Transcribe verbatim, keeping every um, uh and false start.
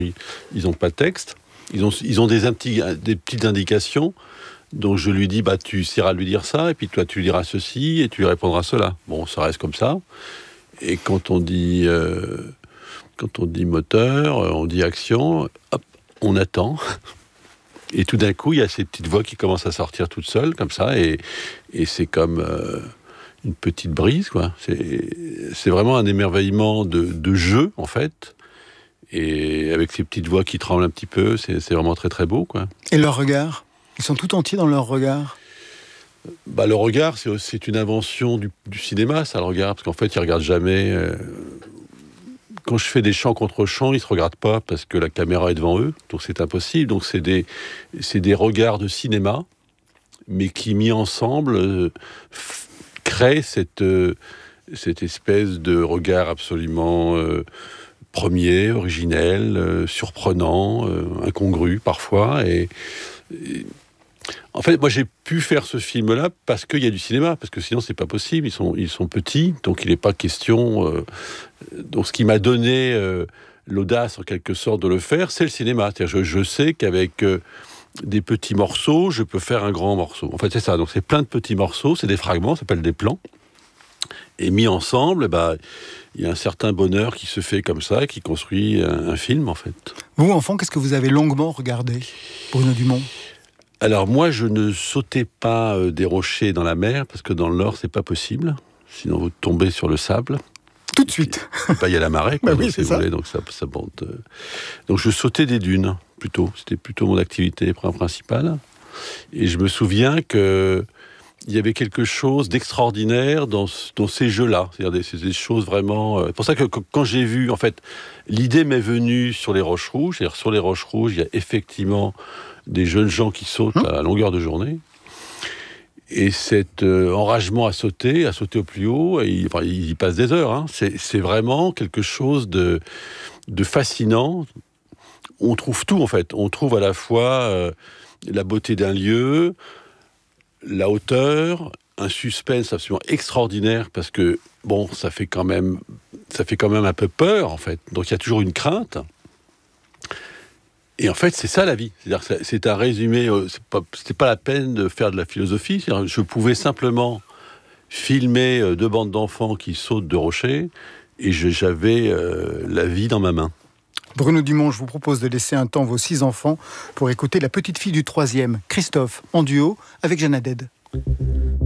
Ils n'ont pas de texte, ils ont, ils ont des, petits, des petites indications. Donc je lui dis, bah, tu essaieras de lui dire ça, et puis toi tu lui diras ceci, et tu lui répondras cela. Bon, ça reste comme ça. Et quand on dit, euh, quand on dit moteur, on dit action, hop, on attend. Et tout d'un coup, il y a ces petites voix qui commencent à sortir toutes seules, comme ça, et, et c'est comme euh, une petite brise, quoi. C'est, c'est vraiment un émerveillement de, de jeu, en fait. Et avec ces petites voix qui tremblent un petit peu, c'est, c'est vraiment très très beau, quoi. Et leur regard ? Ils sont tout entiers dans leur regard ? Bah, le regard, c'est, c'est une invention du, du cinéma, ça, le regard, parce qu'en fait, ils ne regardent jamais. Euh... Quand je fais des chants contre chants, ils ne se regardent pas parce que la caméra est devant eux, donc c'est impossible. Donc c'est des, c'est des regards de cinéma, mais qui, mis ensemble, euh, f- créent cette, euh, cette espèce de regard absolument euh, premier, originel, euh, surprenant, euh, incongru parfois. Et, et en fait, moi, j'ai pu faire ce film-là parce qu'il y a du cinéma, parce que sinon, c'est pas possible. Ils sont, ils sont petits, donc il n'est pas question. Euh, donc, ce qui m'a donné euh, l'audace, en quelque sorte, de le faire, c'est le cinéma. C'est-à-dire, je, je sais qu'avec euh, des petits morceaux, je peux faire un grand morceau. En fait, c'est ça. Donc, c'est plein de petits morceaux, c'est des fragments, ça s'appelle des plans. Et mis ensemble, bah, il y a un certain bonheur qui se fait comme ça, qui construit un, un film, en fait. Vous, enfant, qu'est-ce que vous avez longuement regardé, Bruno Dumont ? Alors moi, je ne sautais pas euh, des rochers dans la mer, parce que dans le Nord, c'est pas possible. Sinon, vous tombez sur le sable. Tout de suite. Et puis, il y a la marée, quoi, bah oui, donc, c'est si ça. vous voulez, donc ça, ça monte. Euh... Donc je sautais des dunes, plutôt. C'était plutôt mon activité principale. Et je me souviens que il y avait quelque chose d'extraordinaire dans, dans ces jeux-là. C'est-à-dire des, c'est des choses vraiment... Euh... C'est pour ça que quand j'ai vu, en fait, l'idée m'est venue sur les Roches Rouges. C'est-à-dire sur les Roches Rouges, il y a effectivement des jeunes gens qui sautent mmh. à longueur de journée. Et cet euh, enragement à sauter, à sauter au plus haut, et il, enfin, il y passe des heures. Hein. C'est, c'est vraiment quelque chose de, de fascinant. On trouve tout, en fait. On trouve à la fois euh, la beauté d'un lieu, la hauteur, un suspense absolument extraordinaire, parce que, bon, ça fait quand même, ça fait quand même un peu peur, en fait. Donc il y a toujours une crainte. Et en fait, c'est ça la vie. C'est-à-dire que c'est un résumé. C'est pas, c'était pas la peine de faire de la philosophie. C'est-à-dire que je pouvais simplement filmer deux bandes d'enfants qui sautent de rochers, et je, j'avais euh, la vie dans ma main. Bruno Dumont, je vous propose de laisser un temps vos six enfants pour écouter La petite fille du troisième, Christophe, en duo avec Jeanne Haddad.